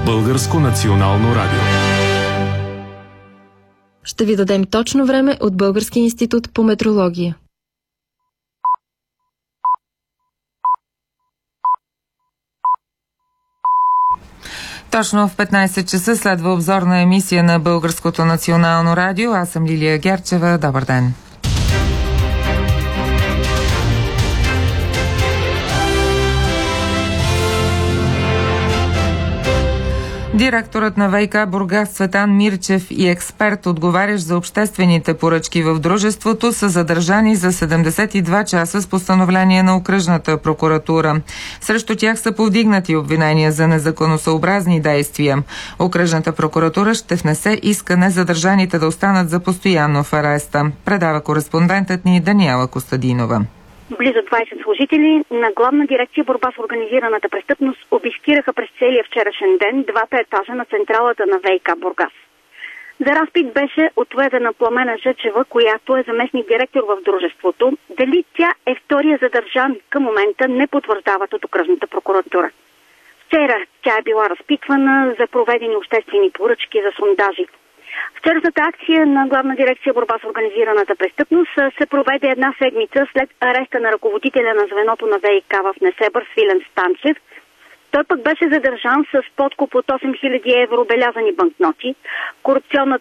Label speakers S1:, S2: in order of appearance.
S1: Българско национално радио.
S2: Ще ви дадем точно време от Българския институт по метрология.
S3: Точно в 15 часа следва обзорна емисия на Българското национално радио. Аз съм Лилия Герчева. Добър ден! Директорът на ВиК Бургас Цветан Мирчев и експерт, отговарящ за обществените поръчки в дружеството, са задържани за 72 часа с постановление на окръжната прокуратура. Срещу тях са повдигнати обвинения за незаконосъобразни действия. Окръжната прокуратура ще внесе искане задържаните да останат за постоянно в ареста. Предава кореспондентът ни Даниела Костадинова.
S4: Близо 20 служители на Главна дирекция борба с организираната престъпност обискираха през целия вчерашен ден двата етажа на централата на ВиК Бургас. За разпит беше отведена Пламена Жечева, която е заместник директор в дружеството. Дали тя е втория задържан към момента не потвърждават от окръжната прокуратура. Вчера тя е била разпитвана за проведени обществени поръчки за сондажи. Вчерашната акция на Главна дирекция борба с организираната престъпност се проведе една седмица след ареста на ръководителя на звеното на ВиК в Несебър Свилен Станчев. Той пък беше задържан с подкуп от 8000 евро белязани банкноти, корупционна